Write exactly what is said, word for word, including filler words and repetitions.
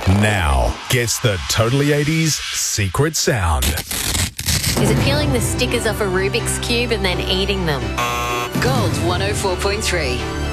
Now gets the Totally eighties secret sound. Is it peeling the stickers off a Rubik's Cube and then eating them? Gold one oh four point three.